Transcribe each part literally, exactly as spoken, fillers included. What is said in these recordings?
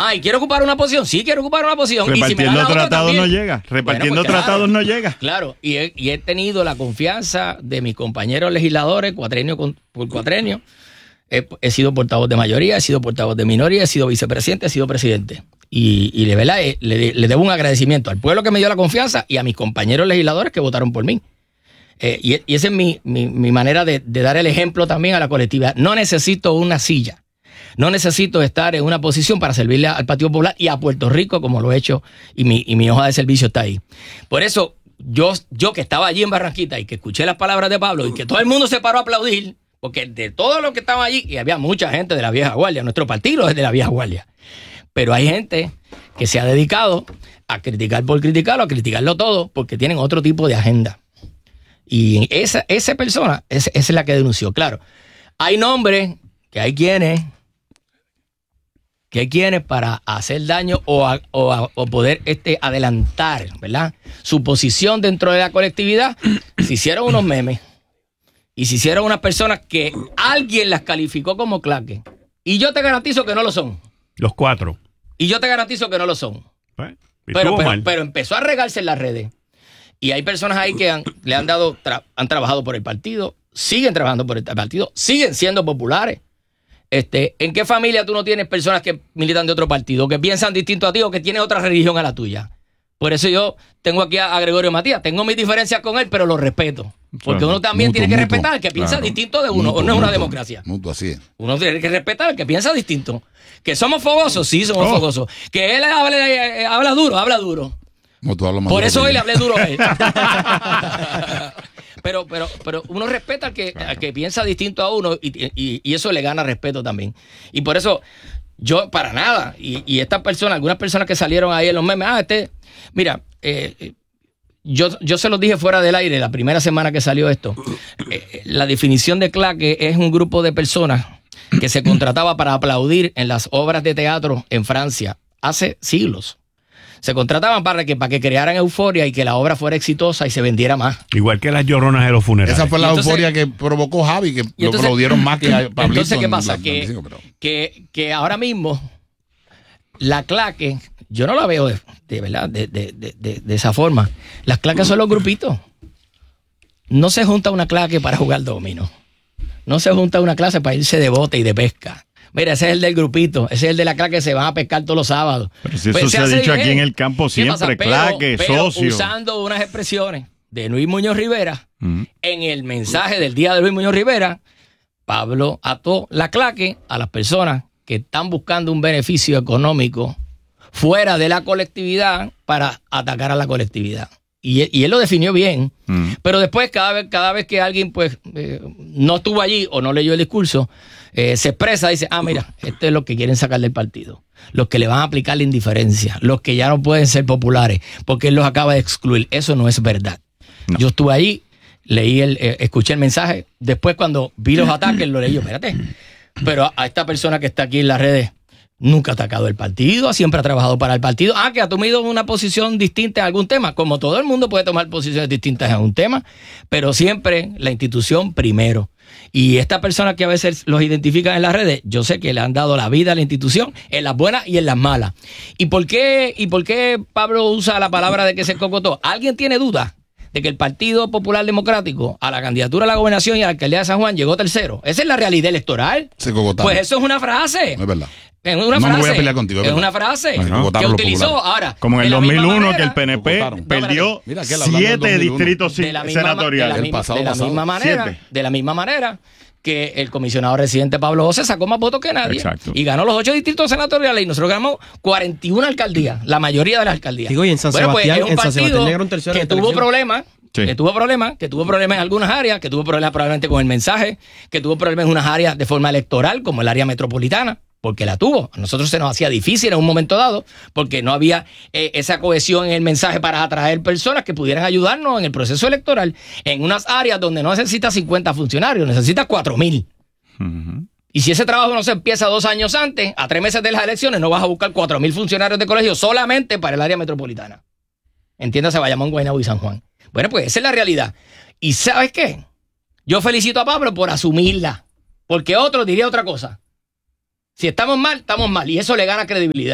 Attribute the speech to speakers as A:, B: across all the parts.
A: Ah, ¿y quiero ocupar una posición? Sí, quiero ocupar una posición.
B: Repartiendo
A: y si me
B: tratados
A: otra,
B: no llega. Repartiendo
A: bueno, pues,
B: tratados
A: claro,
B: no llega.
A: Claro, y he, y he tenido la confianza de mis compañeros legisladores, cuatrenio con, por cuatrenio. He, he sido portavoz de mayoría, he sido portavoz de minoría, he sido vicepresidente, he sido presidente. Y, y de verdad, eh, le, le debo un agradecimiento al pueblo que me dio la confianza y a mis compañeros legisladores que votaron por mí. Eh, y, y esa es mi, mi, mi manera de, de dar el ejemplo también a la colectividad. No necesito una silla. No necesito estar en una posición para servirle al Partido Popular y a Puerto Rico como lo he hecho y mi, y mi hoja de servicio está ahí. Por eso, yo, yo que estaba allí en Barranquita y que escuché las palabras de Pablo y que todo el mundo se paró a aplaudir, porque de todos los que estaban allí, y había mucha gente de la vieja guardia, nuestro partido es de la vieja guardia, pero hay gente que se ha dedicado a criticar por criticarlo, a criticarlo todo, porque tienen otro tipo de agenda. Y esa, esa persona, esa, esa es la que denunció. Claro, hay nombres que hay quienes... que hay quienes para hacer daño o, a, o, a, o poder este, adelantar, ¿verdad?, su posición dentro de la colectividad, se hicieron unos memes y se hicieron unas personas que alguien las calificó como claque. Y yo te garantizo que no lo son.
B: Los cuatro.
A: Y yo te garantizo que no lo son.
B: Pues,
A: pero, pero, pero empezó a regarse en las redes. Y hay personas ahí que han, le han dado, tra- han trabajado por el partido, siguen trabajando por el partido, siguen siendo populares. Este, ¿en qué familia tú no tienes personas que militan de otro partido, que piensan distinto a ti o que tienen otra religión a la tuya? Por eso yo tengo aquí a, a Gregorio Matías. Tengo mis diferencias con él, pero lo respeto. Porque uno también
C: mutuo,
A: tiene que
C: mutuo,
A: respetar al que piensa
C: claro.
A: distinto de uno.
C: Mutuo,
A: o no es una
C: mutuo,
A: democracia.
C: Mutuo, así es.
A: Uno tiene que respetar al que piensa distinto. Que somos fogosos, sí, somos
B: Oh.
A: fogosos. Que él habla, eh, habla duro, habla duro.
C: Mutuo habla más
A: Por
C: duro
A: eso
C: que
A: hoy le
C: yo.
A: hablé duro a él. pero, pero, pero uno respeta al que, claro. al que piensa distinto a uno y, y, y eso le gana respeto también. Y por eso yo, para nada, y, y estas personas, algunas personas que salieron ahí en los memes, ah, este, mira, eh, yo, yo se los dije fuera del aire la primera semana que salió esto. Eh, la definición de claque es un grupo de personas que se contrataba para aplaudir en las obras de teatro en Francia hace siglos. Se contrataban para que, para que crearan euforia y que la obra fuera exitosa y se vendiera más.
B: Igual que las lloronas de los funerales.
C: Esa fue la
A: entonces,
C: euforia que provocó Javi, que
A: y
C: lo
A: entonces,
C: aplaudieron más que a Pablito.
A: Entonces, ¿qué pasa?
C: en la-
A: Que,
C: en la- pero-
A: que, que ahora mismo la claque, yo no la veo de, de verdad, de, de, de, de, de esa forma. Las claques son los grupitos. No se junta una claque para jugar dominó. No se junta una clase para irse de bote y de pesca. Mira, ese es el del grupito, ese es el de la claque que se van a pescar todos los sábados.
B: Pero si eso
A: Pues
B: se ha
A: hace
B: dicho
A: bien.
B: aquí en el campo
A: ¿Qué pasa?
B: siempre,
A: Pero-
B: claque,
A: pero
B: socio.
A: usando unas expresiones de Luis Muñoz Rivera,
B: Mm.
A: en el mensaje del día de Luis Muñoz Rivera, Pablo ató la claque a las personas que están buscando un beneficio económico fuera de la colectividad para atacar a la colectividad. Y, y él lo definió bien,
B: Mm.
A: pero después cada vez, cada vez que alguien pues eh, no estuvo allí o no leyó el discurso, eh, se expresa y dice, ah, mira, esto es lo que quieren sacar del partido. Los que le van a aplicar la indiferencia, los que ya no pueden ser populares, porque él los acaba de excluir. Eso no es verdad.
B: No.
A: Yo estuve allí, leí el, eh, escuché el mensaje, después cuando vi los ataques lo leí yo, espérate, pero a, a esta persona que está aquí en las redes nunca ha atacado el partido, siempre ha trabajado para el partido. Ah, que ha tomado una posición distinta en algún tema, como todo el mundo puede tomar posiciones distintas en un tema, pero siempre la institución primero. Y esta persona que a veces los identifican en las redes, yo sé que le han dado la vida a la institución, en las buenas y en las malas. ¿Y por qué, y por qué Pablo usa la palabra de que se cocotó? ¿Alguien tiene duda de que el Partido Popular Democrático a la candidatura a la gobernación y a la alcaldía de San Juan llegó tercero? Esa es la realidad electoral.
C: Se cocotaron.
A: Pues eso es una frase.
C: No es verdad.
A: Es una
C: No me
A: frase.
C: voy a pelear contigo, es
A: Es
C: verdad.
A: una frase
C: No, se
A: que
C: cocotaron los
A: utilizó
C: populares.
A: ahora.
B: Como en
A: de
B: el
A: la
B: dos mil
A: misma
B: uno
A: manera,
B: que el P N P
C: votaron.
B: perdió
C: Mira, aquel hablando del
B: siete
C: dos mil uno.
B: distritos
A: de la misma, de la
B: senatoriales.
A: misma-
C: pasado,
A: de la
C: pasado.
A: misma manera,
B: Siete.
A: de la misma manera que el comisionado residente Pablo José sacó más votos que nadie.
B: Exacto.
A: Y ganó los ocho distritos senatoriales y nosotros ganamos cuarenta y una alcaldías, la mayoría de las alcaldías.
D: Digo, y en San
A: Bueno, pues,
D: Sebastián-
A: es un
D: en San
A: partido
D: Sebastián llegaron tercero
A: que
D: en
A: tuvo
D: elección.
A: problemas,
B: Sí.
A: que tuvo problemas, que tuvo problemas en algunas áreas, que tuvo problemas probablemente con el mensaje, que tuvo problemas en unas áreas de forma electoral, como el área metropolitana, porque la tuvo. A nosotros se nos hacía difícil en un momento dado, porque no había eh, esa cohesión en el mensaje para atraer personas que pudieran ayudarnos en el proceso electoral, en unas áreas donde no necesitas cincuenta funcionarios, necesitas cuatro mil.
B: Ujú.
A: Y si ese trabajo no se empieza dos años antes, a tres meses de las elecciones, no vas a buscar cuatro mil funcionarios de colegio solamente para el área metropolitana. Entiéndase, Bayamón, Guaynabo y San Juan. Bueno, pues esa es la realidad. ¿Y sabes qué? Yo felicito a Pablo por asumirla, porque otro diría otra cosa. Si estamos mal, estamos mal, y eso le gana credibilidad.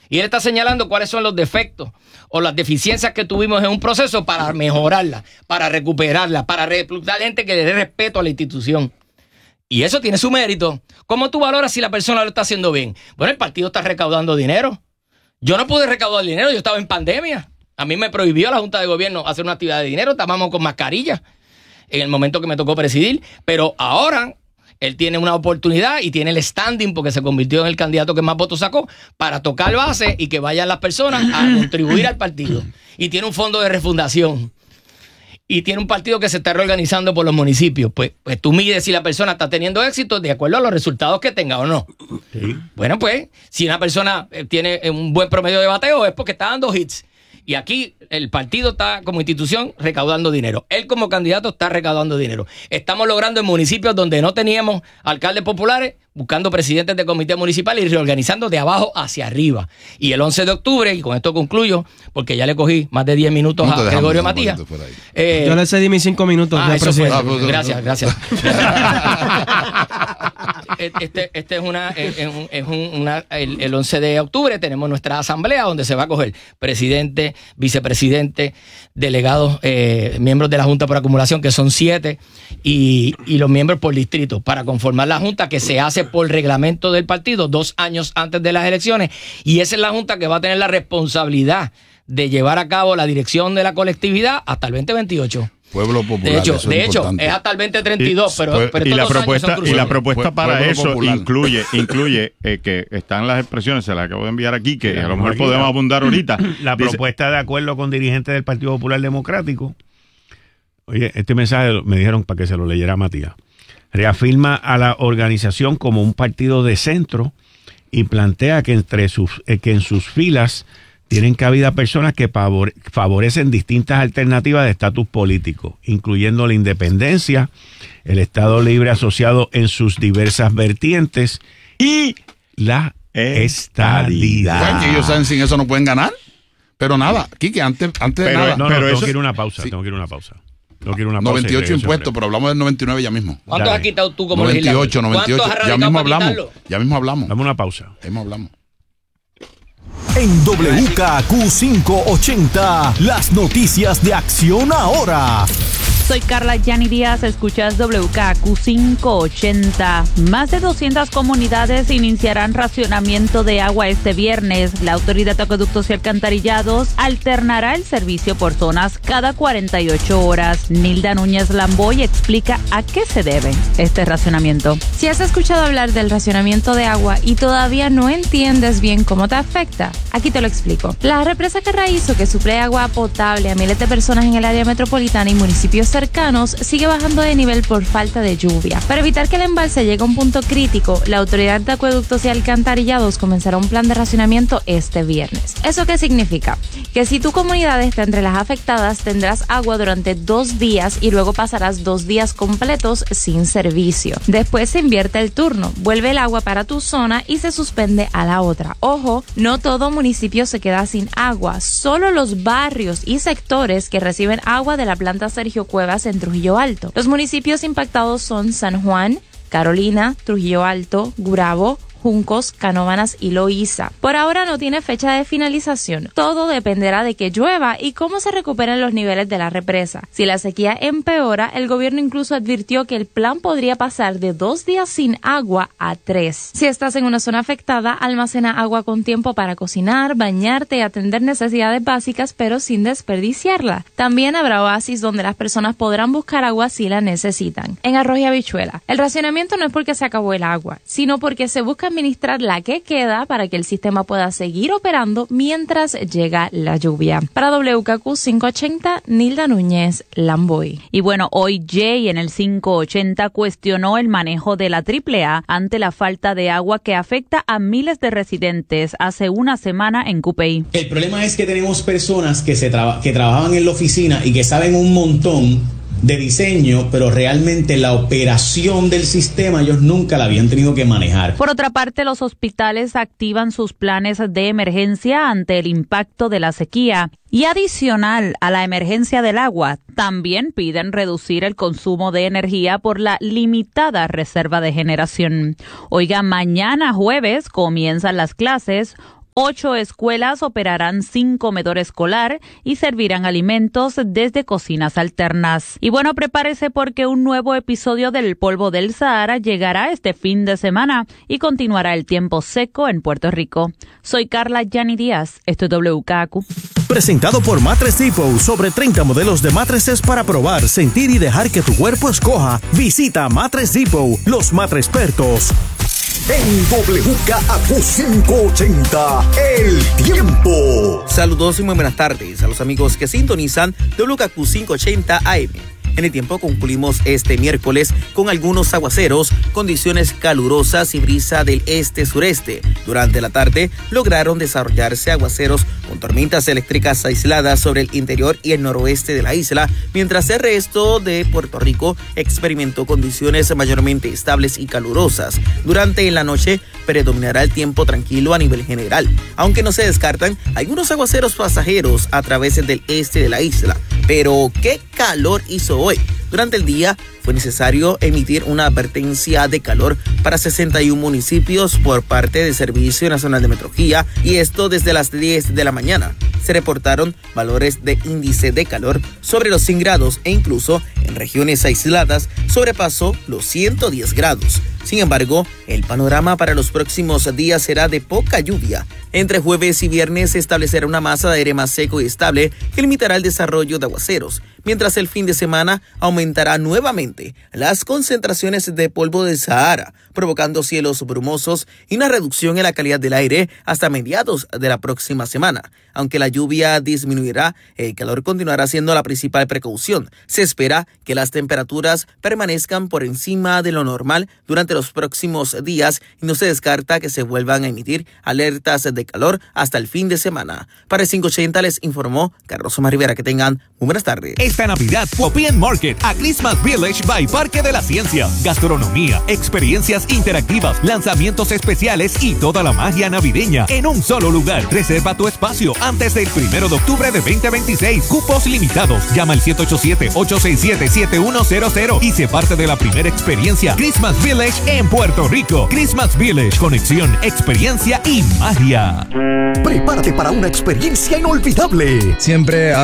A: Y él está señalando cuáles son los defectos o las deficiencias que tuvimos en un proceso para mejorarla, para recuperarla, para reclutar gente que le dé respeto a la institución. Y eso tiene su mérito. ¿Cómo tú valoras si la persona lo está haciendo bien? Bueno, el partido está recaudando dinero. Yo no pude recaudar dinero, yo estaba en pandemia. A mí me prohibió la Junta de Gobierno hacer una actividad de dinero, estábamos con mascarilla en el momento que me tocó presidir. Pero ahora él tiene una oportunidad y tiene el standing porque se convirtió en el candidato que más votos sacó para tocar base y que vayan las personas a contribuir al partido. Y tiene un fondo de refundación. Y tiene un partido que se está reorganizando por los municipios. Pues, pues tú mides si la persona está teniendo éxito de acuerdo a los resultados que tenga o no. Sí. Bueno, pues, si una persona tiene un buen promedio de bateo es porque está dando hits. Y aquí el partido está como institución recaudando dinero. Él como candidato está recaudando dinero. Estamos logrando en municipios donde no teníamos alcaldes populares, buscando presidentes de comité municipal y reorganizando de abajo hacia arriba. Y el once de octubre, y con esto concluyo, porque ya le cogí más de diez minutos a Gregorio Matías.
D: Eh, Yo le cedí mis cinco minutos.
A: Ah, eso fue. Gracias, gracias. Este, este es una, es un, es un, una el, el once de octubre tenemos nuestra asamblea donde se va a coger presidente, vicepresidente, delegados, eh, miembros de la Junta por acumulación, que son siete, y, y los miembros por distrito, para conformar la Junta que se hace por reglamento del partido dos años antes de las elecciones, y esa es la Junta que va a tener la responsabilidad de llevar a cabo la dirección de la colectividad hasta el veinte veintiocho.
C: Pueblo popular.
A: De hecho,
C: eso
A: de
C: es,
A: hecho es hasta el veinte treinta y dos,
B: y,
A: pero,
B: pues,
A: pero
B: y,
A: estos
B: la
A: dos
B: propuesta,
A: años son
B: y la
A: cruciales.
B: propuesta para
C: Pueblo
B: eso
C: popular.
B: incluye, incluye eh, que están las expresiones, se las acabo de enviar aquí, que a lo mejor
E: aquí,
B: podemos
E: la-
B: abundar ahorita.
E: La
B: Dice-
E: propuesta de acuerdo con dirigentes del Partido Popular Democrático. Oye, este mensaje me dijeron para que se lo leyera Matías. Reafirma a la organización como un partido de centro y plantea que entre sus eh, que en sus filas tienen cabida personas que favore- favorecen distintas alternativas de estatus político, incluyendo la independencia, el Estado libre asociado en sus diversas vertientes y la estadidad.
C: ¿Saben que ellos saben sin eso no pueden ganar? Pero nada, Quique, antes, antes de
B: Pero-
C: nada.
E: No, no,
B: Pero
E: tengo
B: eso-
E: que ir a una pausa,
C: Sí.
E: tengo que ir a una pausa. Tengo que ir a una pausa y
C: noventa y ocho
E: regreso en
C: impuestos,
E: breve.
C: pero hablamos del noventa y nueve ya mismo.
A: ¿Cuántos
B: Dale.
A: has quitado tú como
C: noventa y ocho,
A: legislador?
C: noventa y ocho.
A: ¿Cuántos has
C: Ya
A: radicado
C: mismo
A: para
C: hablamos.
A: quitarlo?
C: Ya mismo hablamos.
E: Dame una pausa.
C: Ya mismo hablamos.
F: En W K Q quinientos ochenta, las noticias de Acción Ahora.
G: Soy Carla Yani Díaz, escuchas W K Q quinientos ochenta. Más de doscientas comunidades iniciarán racionamiento de agua este viernes. La Autoridad de Acueductos y Alcantarillados alternará el servicio por zonas cada cuarenta y ocho horas. Nilda Núñez Lamboy explica a qué se debe este racionamiento.
H: Si has escuchado hablar del racionamiento de agua y todavía no entiendes bien cómo te afecta, aquí te lo explico. La represa Carraízo, que suple agua potable a miles de personas en el área metropolitana y municipios cercanos, sigue bajando de nivel por falta de lluvia. Para evitar que el embalse llegue a un punto crítico, la Autoridad de Acueductos y Alcantarillados comenzará un plan de racionamiento este viernes. ¿Eso qué significa? Que si tu comunidad está entre las afectadas, tendrás agua durante dos días y luego pasarás dos días completos sin servicio. Después se invierte el turno, vuelve el agua para tu zona y se suspende a la otra. Ojo, no todo municipio se queda sin agua, solo los barrios y sectores que reciben agua de la planta Sergio Cuevas en Trujillo Alto. Los municipios impactados son San Juan, Carolina, Trujillo Alto, Gurabo, Juncos, Canóvanas y Loíza. Por ahora no tiene fecha de finalización. Todo dependerá de que llueva y cómo se recuperen los niveles de la represa. Si la sequía empeora, el gobierno incluso advirtió que el plan podría pasar de dos días sin agua a tres. Si estás en una zona afectada, almacena agua con tiempo para cocinar, bañarte y atender necesidades básicas, pero sin desperdiciarla. También habrá oasis donde las personas podrán buscar agua si la necesitan. En Arroyo y Habichuela, el racionamiento no es porque se acabó el agua, sino porque se busca administrar la que queda para que el sistema pueda seguir operando mientras llega la lluvia. Para W K Q quinientos ochenta, Nilda Núñez Lamboy.
G: Y bueno, hoy Jay en el quinientos ochenta cuestionó el manejo de la triple A ante la falta de agua que afecta a miles de residentes hace una semana en Cupey.
I: El problema es que tenemos personas que, se traba- que trabajan en la oficina y que saben un montón de diseño, pero realmente la operación del sistema ellos nunca la habían tenido que manejar.
G: Por otra parte, los hospitales activan sus planes de emergencia ante el impacto de la sequía. Y adicional a la emergencia del agua, también piden reducir el consumo de energía por la limitada reserva de generación. Oiga, mañana jueves comienzan las clases. Ocho escuelas operarán sin comedor escolar y servirán alimentos desde cocinas alternas. Y bueno, prepárese porque un nuevo episodio del polvo del Sahara llegará este fin de semana y continuará el tiempo seco en Puerto Rico. Soy Carla Yani Díaz, esto es W K A Q.
F: Presentado por Mattress Depot, sobre treinta modelos de mattresses para probar, sentir y dejar que tu cuerpo escoja. Visita Mattress Depot, los matres expertos.
J: En W K A Q quinientos ochenta, el tiempo.
K: Saludos y muy buenas tardes a los amigos que sintonizan W K A Q quinientos ochenta A M. En el tiempo concluimos este miércoles con algunos aguaceros, condiciones calurosas y brisa del este-sureste. Durante la tarde lograron desarrollarse aguaceros con tormentas eléctricas aisladas sobre el interior y el noroeste de la isla, mientras el resto de Puerto Rico experimentó condiciones mayormente estables y calurosas. Durante la noche predominará el tiempo tranquilo a nivel general, aunque no se descartan algunos aguaceros pasajeros a través del este de la isla. Pero ¿qué calor hizo hoy? Durante el día fue necesario emitir una advertencia de calor para sesenta y uno municipios por parte del Servicio Nacional de Meteorología, y esto desde las diez de la mañana. Se reportaron valores de índice de calor sobre los cien grados e incluso en regiones aisladas sobrepasó los ciento diez grados. Sin embargo, el panorama para los próximos días será de poca lluvia. Entre jueves y viernes se establecerá una masa de aire más seco y estable que limitará el desarrollo de aguaceros, mientras el fin de semana aumentará nuevamente las concentraciones de polvo del Sahara, provocando cielos brumosos y una reducción en la calidad del aire hasta mediados de la próxima semana. Aunque la lluvia disminuirá, el calor continuará siendo la principal precaución. Se espera que las temperaturas permanezcan por encima de lo normal durante los próximos días y no se descarta que se vuelvan a emitir alertas de calor hasta el fin de semana. Para el quinientos ochenta les informó Carlos Omar Rivera. Que tengan muy buenas tardes.
F: Esta Navidad, Popian Market a Christmas Village by Parque de la Ciencia. Gastronomía, experiencias interactivas, lanzamientos especiales y toda la magia navideña en un solo lugar. Reserva tu espacio antes del primero de octubre de veinte veintiséis. Cupos limitados. Llama al siete ocho siete, ocho seis siete, siete uno cero cero y sé parte de la primera experiencia Christmas Village en Puerto Rico. Christmas Village, conexión, experiencia y magia.
J: Prepárate para una experiencia inolvidable.
L: Siempre